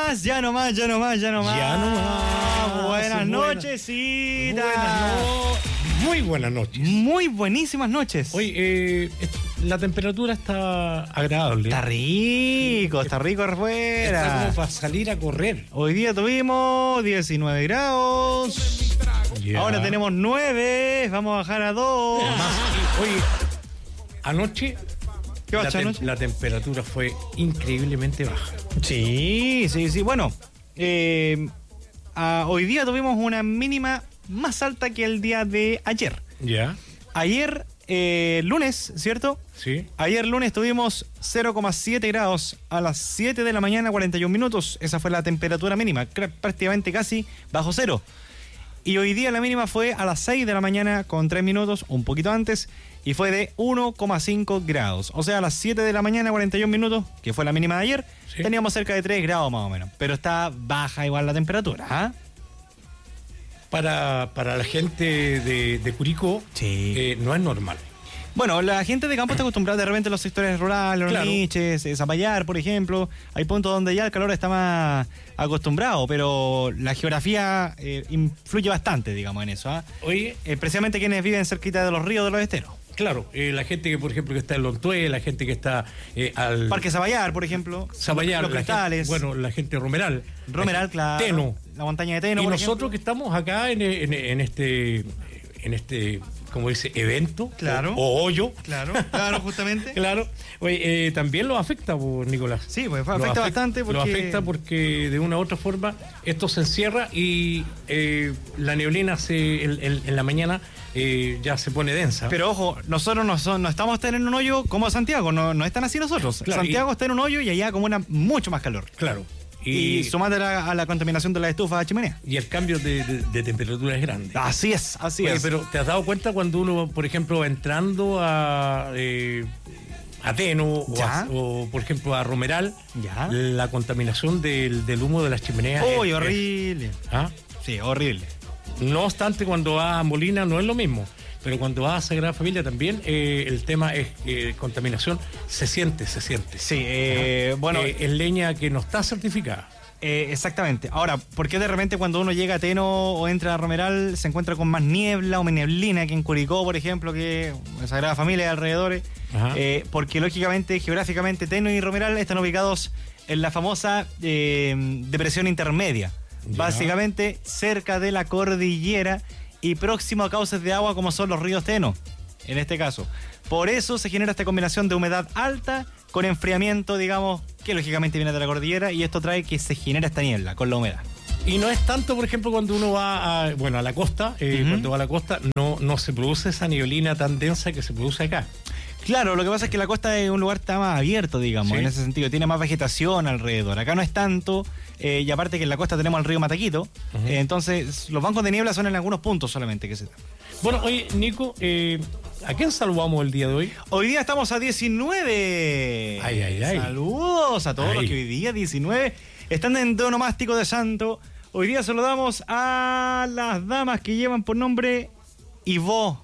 más. Buenas nochesitas. Muy buenas noches. Muy buenísimas noches. Hoy la temperatura está agradable. Está rico afuera. Está como para salir a correr. Hoy día tuvimos 19 grados. Ya. Ahora tenemos 9. Vamos a bajar a 2. Hoy, anoche, ¿Qué pasó anoche? la temperatura fue increíblemente baja. Sí. Bueno, hoy día tuvimos una mínima más alta que el día de ayer. Ya. Ayer, lunes, ¿cierto? Sí. Ayer lunes tuvimos 0,7 grados a las 7 de la mañana, 41 minutos. Esa fue la temperatura mínima, prácticamente casi bajo cero. Y hoy día la mínima fue a las 6 de la mañana con 3 minutos, un poquito antes, y fue de 1,5 grados. O sea, a las 7 de la mañana, 41 minutos, que fue la mínima de ayer, sí, teníamos cerca de 3 grados más o menos. Pero está baja igual la temperatura, ¿ah? Para la gente de Curicó, Sí. no es normal. Bueno, la gente de campo está acostumbrada de repente a los sectores rurales, los Claro. niches, Zapallar, por ejemplo. Hay puntos donde ya el calor está más acostumbrado, pero la geografía influye bastante, digamos, en eso. Oye, Precisamente quienes viven cerquita de los ríos, de los esteros. claro, la gente que, por ejemplo, que está en Lontué, la gente que está al Parque Zapallar, por ejemplo. Zapallar, Los Cristales. la gente de Romeral. Romeral, claro. Teno. La montaña de Teno, Y por nosotros ejemplo. que estamos acá en este, como dice, evento, Claro. o hoyo. Claro, justamente. Claro. Oye, también lo afecta, Nicolás. Sí, pues Lo afecta bastante porque... Lo afecta porque de una u otra forma esto se encierra y la neblina en la mañana ya se pone densa. Pero ojo, nosotros no estamos en un hoyo como Santiago, no están así nosotros. Claro, Santiago está en un hoyo y allá acumula mucho más calor. Claro. Y sumate a la contaminación de la estufa de chimenea. Y el cambio de temperatura es grande. Así es. Oye, pero ¿te has dado cuenta cuando uno, por ejemplo, va entrando a Teno o, por ejemplo, a Romeral, Ya. la contaminación del humo de las chimeneas? Uy, horrible. ¿Ah? Sí, horrible. No obstante, cuando vas a Molina no es lo mismo, pero cuando vas a Sagrada Familia también el tema es contaminación, se siente. Sí, bueno... es leña que no está certificada. Exactamente. Ahora, ¿por qué de repente cuando uno llega a Teno o entra a Romeral se encuentra con más niebla o neblina que en Curicó, por ejemplo, que en Sagrada Familia y alrededores? Ajá. Porque lógicamente, geográficamente, Teno y Romeral están ubicados en la famosa depresión intermedia. Ya. Básicamente cerca de la cordillera y próximo a cauces de agua como son los ríos Teno, en este caso. Por eso se genera esta combinación de humedad alta con enfriamiento, digamos, que lógicamente viene de la cordillera, y esto trae que se genera esta niebla con la humedad. Y no es tanto, por ejemplo, cuando uno va a la costa, cuando va a la costa no se produce esa neblina tan densa que se produce acá. Claro, lo que pasa es que la costa es un lugar está más abierto, digamos, Sí. en ese sentido, tiene más vegetación alrededor. Acá no es tanto, y aparte que en la costa tenemos el río Mataquito, entonces los bancos de niebla son en algunos puntos solamente que se dan. Bueno, oye, Nico, ¿a quién saludamos el día de hoy? Hoy día estamos a 19. Ay. Saludos a todos los que hoy día 19 están en Onomástico de Santo. Hoy día saludamos a las damas que llevan por nombre Ivonne.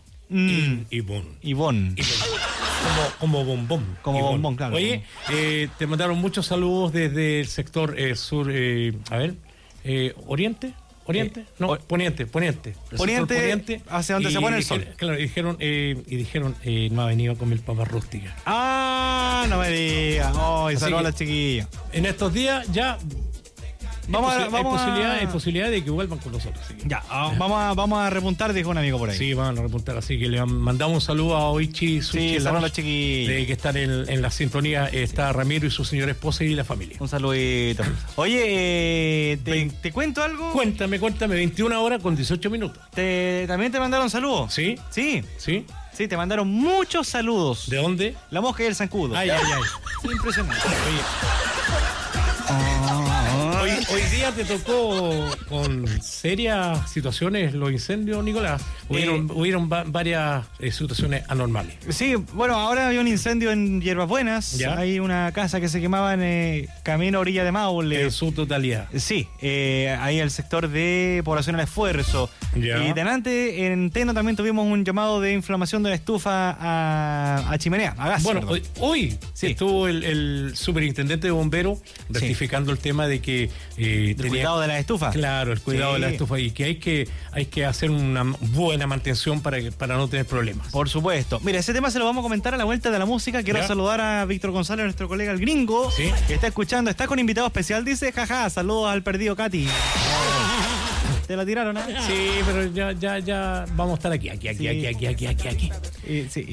Ivonne. Como bombón. Como Ivonne. bombón, claro. Oye, te mandaron muchos saludos desde el sector sur, ¿Oriente? ¿Oriente? No, Poniente. El sector Poniente, hacia donde se pone el sol. Claro, y dijeron, no ha venido a comer papas rústicas. Ah, no me digas. Saludos a las chiquillas. En estos días ya hay posibilidad de que vuelvan con nosotros. Así que, Ya, vamos a repuntar, dijo un amigo por ahí. sí, van a repuntar, así que le mandamos un saludo a Oichi Sushi Sí, saludos a Lounge, las chiquillas. que están en la sintonía. Está Ramiro y su señora esposa y la familia. Un saludito. Oye, ¿te cuento algo? Cuéntame, 21 horas con 18 minutos. ¿También te mandaron saludos? ¿Sí? Sí, ¿Sí? te mandaron muchos saludos. ¿De dónde? La mosca y el zancudo. Ay. Sí, impresionante. Hoy día te tocó con serias situaciones los incendios, Nicolás. Hubieron varias situaciones anormales. Sí, bueno, ahora había un incendio en Hierbas Buenas. ¿Ya? Hay una casa que se quemaba en camino a orilla de Maule. En su totalidad. Sí, ahí el sector de población al esfuerzo. Ya. Y delante, en Teno también tuvimos un llamado de inflamación de la estufa a chimenea, a gas. Bueno, perdón. hoy Sí. estuvo el superintendente de bomberos rectificando el tema de que el cuidado de la estufa. Claro, el cuidado Sí. de la estufa y que hay que hacer una buena mantención para no tener problemas. Por supuesto. Mira, ese tema se lo vamos a comentar a la vuelta de la música. Quiero Ya. saludar a Víctor González, nuestro colega el gringo, Sí. que está escuchando. Está con invitado especial, dice, jaja, saludos al perdido Katy. ¿Te la tiraron, Sí, pero ya vamos a estar aquí. Sí,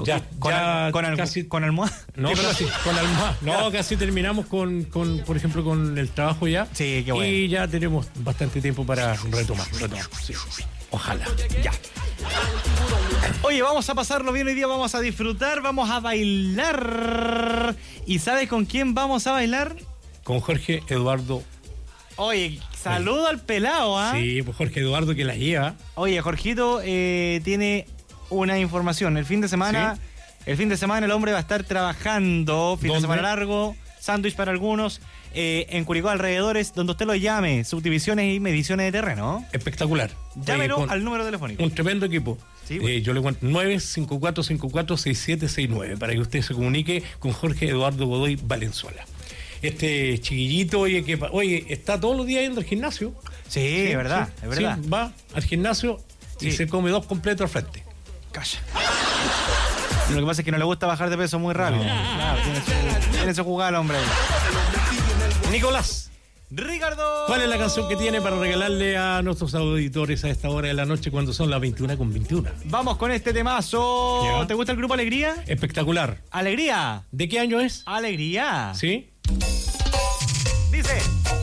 con almohada. No, casi, con almohada. No, casi terminamos con, por ejemplo, con el trabajo ya. Sí, qué bueno. Y ya tenemos bastante tiempo para retomar. Sí. Ojalá. Ya. Oye, vamos a pasarlo bien hoy día, vamos a disfrutar, vamos a bailar. ¿Y sabes con quién vamos a bailar? Con Jorge Eduardo. Oye, saludo al pelado, ¿ah? Sí, pues Jorge Eduardo que la lleva. Oye, Jorgito tiene una información. El fin de semana el hombre va a estar trabajando, fin de ¿Dónde? semana largo, sándwich para algunos, en Curicó alrededores, donde usted lo llame, subdivisiones y mediciones de terreno. Espectacular. Llámelo Con al número telefónico. un tremendo equipo. Sí, bueno. Yo le cuento 954546769 para que usted se comunique con Jorge Eduardo Godoy Valenzuela. Este chiquillito, oye, está todos los días yendo al gimnasio. Sí, es verdad, es verdad. Sí, va al gimnasio y Sí. se come 2 completos al frente. Calla. Lo que pasa es que no le gusta bajar de peso muy rápido. Claro, tiene su jugada el hombre. Nicolás, Ricardo. ¿cuál es la canción que tiene para regalarle a nuestros auditores a esta hora de la noche cuando son las 21:21? Vamos con este temazo. Ya. ¿Te gusta el grupo Alegría? Espectacular. Alegría. ¿De qué año es? Alegría. ¿Sí? Dice,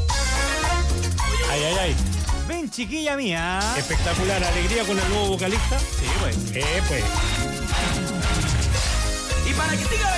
Ay. ven chiquilla mía. Espectacular. Alegría con el nuevo vocalista. Sí, pues. Pues. Y para que siga